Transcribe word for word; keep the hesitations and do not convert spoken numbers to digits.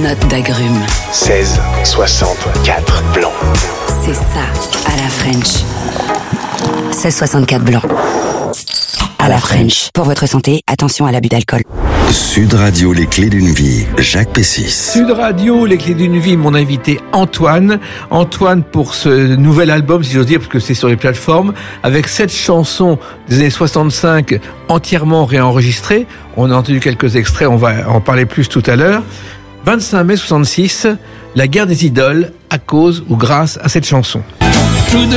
notes d'agrumes. seize soixante-quatre blanc. C'est ça, à la French. seize soixante-quatre blanc. À la French. Pour votre santé, attention à l'abus d'alcool. Sud Radio, les clés d'une vie, Jacques Pessis. Sud Radio, les clés d'une vie, mon invité Antoine. Antoine pour ce nouvel album, si j'ose dire, parce que c'est sur les plateformes, avec sept chansons des années soixante-cinq entièrement réenregistrées. On a entendu quelques extraits, on va en parler plus tout à l'heure. vingt-cinq mai soixante-six, la guerre des idoles, à cause ou grâce à cette chanson.